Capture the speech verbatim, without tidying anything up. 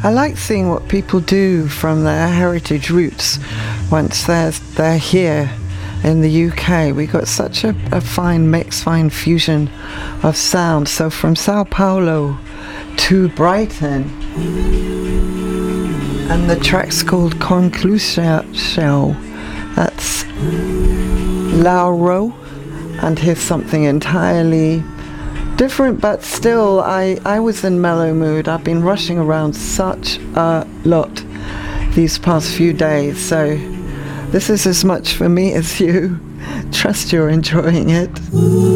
I like seeing what people do from their heritage roots once they're, they're here in the U K. We got such a, a fine mix, fine fusion of sound. So from Sao Paulo to Brighton, and the track's called Conclusio. That's Lauro, and here's something entirely different, but still I, I was in mellow mood. I've been rushing around such a lot these past few days, so this is as much for me as you. Trust you're enjoying it.